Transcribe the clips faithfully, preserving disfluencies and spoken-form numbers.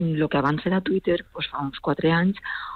el que abans era Twitter, doncs fa uns quatre anys,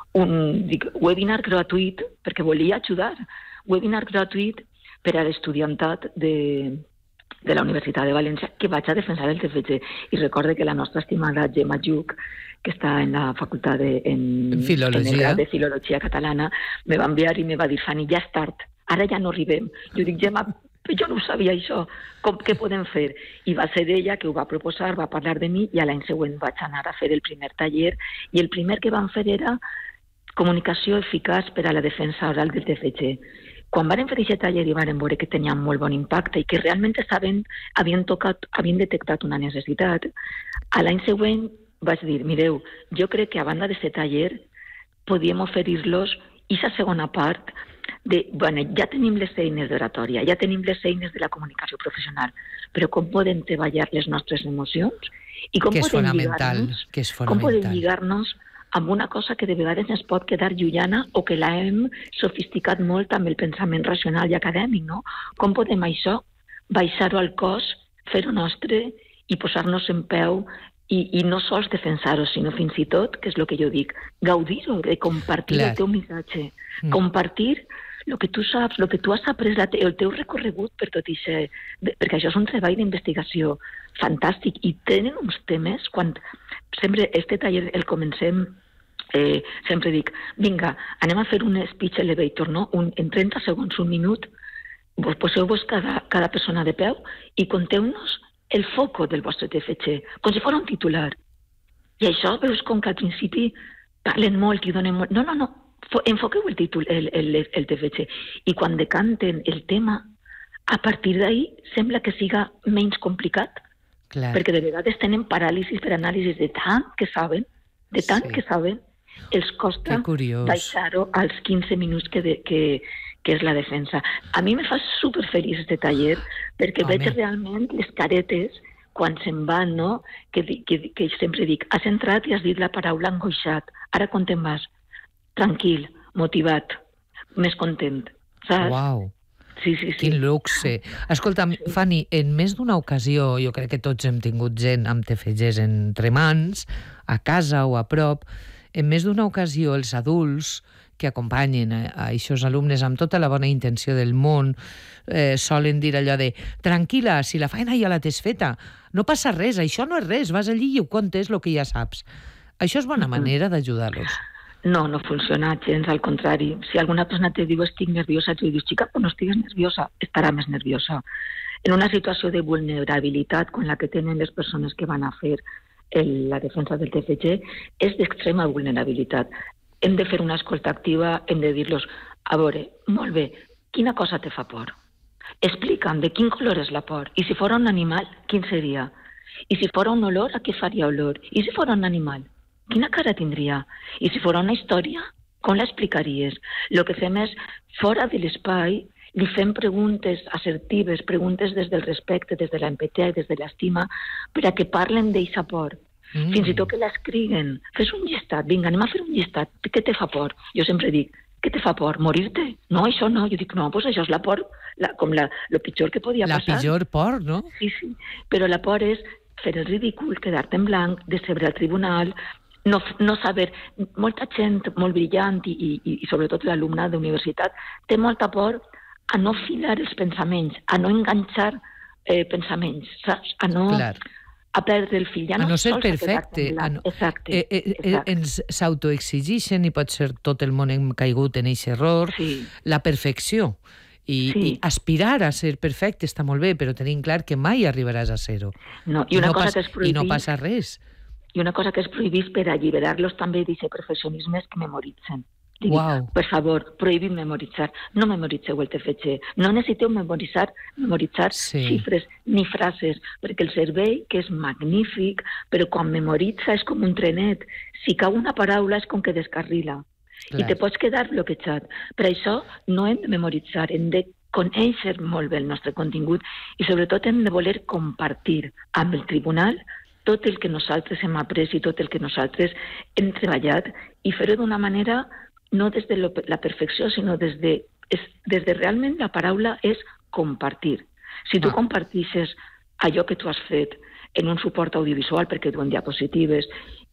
un dic, webinar gratuït, perquè volia ajudar, webinar gratuït per a l'estudiantat de, de la Universitat de València, que vaig a defensar el T F G. I recorde que la nostra estimada Gemma Lluc, que està en la facultat de, en, en Filologia. en el grau de Filologia Catalana, me va enviar i me va dir, Fanny, ja és tard, ara ja no arribem. Jo dic, Gemma, jo no ho sabia això, com, què podem fer? I va ser ella que ho va proposar, va parlar de mi, i a l'any següent vaig anar a fer el primer taller, i el primer que vam fer era comunicació eficaç per a la defensa oral del T F G. Quan varen fer aquest taller i varen veure que tenia molt bon impacte i que realment estaven, havien, tocat, havien detectat una necessitat, a l'any següent vaig dir, mireu, jo crec que a banda d'aquest taller podíem oferir-los aquesta segona part de, bueno, ja tenim les eines d'oratòria, ja tenim les eines de la comunicació professional, però com podem treballar les nostres emocions i com que és podem fonamental, lligar-nos, que és com podem fonamental. lligar-nos amb una cosa que de vegades ens pot quedar llunyana o que la hem sofisticat molt amb el pensament racional i acadèmic, no? Com podem això baixar-ho al cos, fer-ho nostre i posar-nos en peu i, i no sols defensar-ho, sinó fins i tot, que és el que jo dic, gaudir-ho, de compartir Clar. el teu missatge, mm. compartir el que tu saps, el que tu has après, el teu recorregut per tot això, perquè això és un treball d'investigació fantàstic i tenen uns temes, quan sempre este taller el comencem, eh, sempre dic, vinga, anem a fer un speech elevator, no? Un, en trenta segons, un minut, vos poseu-vos cada, cada persona de peu i conteu-nos el foco del vostre T F G, com si fos un titular. I això veus com que al principi parlen molt i donen molt... No, no, no, enfoqueu el títol, el, el, el T F G. I quan decanten el tema, a partir d'ahí sembla que siga menys complicat, Clar. perquè de vegades tenen paràlisis per anàlisis de tant que saben, de tant sí. que saben, els costa baixar-ho als quinze minuts que, de, que, que és la defensa. A mi me fa superfeliç este taller perquè Home. veig realment les caretes quan se'n van, no? Que, que, que sempre dic, has entrat i has dit la paraula angoixat, ara com te'n vas? Tranquil, motivat, més content, saps? Uau! Sí, sí, sí. Quin luxe. Escolta'm, sí. Fanny, en més d'una ocasió, jo crec que tots hem tingut gent amb T F Gs entre mans, a casa o a prop, en més d'una ocasió els adults que acompanyen a, a aquests alumnes amb tota la bona intenció del món eh, solen dir allò de tranquil·la, si la feina ja la tens feta, no passa res, això no és res, vas allí i ho contes el que ja saps. Això és bona manera d'ajudar-los. No, no funciona gens, al contrari. Si alguna persona te diu estic nerviosa, tu dius, xica, però no estigues nerviosa, estarà més nerviosa. En una situació de vulnerabilitat com la que tenen les persones que van a fer el, la defensa del T F G, és d'extrema vulnerabilitat. Hem de fer una escolta activa, hem de dir-los, a veure, molt bé, quina cosa te fa por? Explica'm de quin color és la por. I si fora un animal, quin seria? I si fora un olor, a què faria olor? I si fora un animal? Quina cara tindria? I si fora una història, com l'explicaries? El que fem és, fora de l'espai, li fem preguntes assertives, preguntes des del respecte, des de l'empatia i des de l'estima, per a que parlen d'eixa por. Mm. Fins i tot que l'escriguen. Fes un llistat, vinga, anem a fer un llistat. Què te fa por? Jo sempre dic, què te fa por? Morir-te? No, això no. Jo dic, no, doncs això és la por, la, com la, lo pitjor que podia la passar. La pitjor por, no? Sí, sí. Però la por és fer el ridícul, quedar-te en blanc, decebre al tribunal, no, no saber... Molta gent molt brillant i, i, i sobretot l'alumnat d'universitat té molta por a no filar els pensaments, a no enganxar eh, pensaments, saps? A no... Clar. A perdre el fil. Ja no a no ser perfecte. A no... Exacte. Eh, eh, eh, ens s'autoexigixen i pot ser tot el món hem caigut en aquest error. Sí. La perfecció. I, sí. I aspirar a ser perfecte està molt bé, però tenim clar que mai arribaràs a ser-ho. No, i, una I, no cosa pas, que és prohibit, I no passa res. I una cosa que és prohibit per alliberar-los també d'aquest perfeccionisme és que memoritzen. Digui, wow. Per favor, prohibim memoritzar. No memoritzeu el T F G. No necessiteu memoritzar, memoritzar sí. xifres ni frases, perquè el cervell, que és magnífic, però quan memoritza és com un trenet. Si cau una paraula és com que descarrila. Clar. I te pots quedar bloquejat. Per això no hem de memoritzar, hem de conèixer molt bé el nostre contingut i sobretot hem de voler compartir amb el tribunal tot el que nosaltres hem après i tot el que nosaltres hem treballat i fer-ho d'una manera no des de la perfecció, sinó des de, és, des de realment la paraula és compartir. Si tu ah. compartisses allò que tu has fet en un suport audiovisual, perquè tu en diapositives,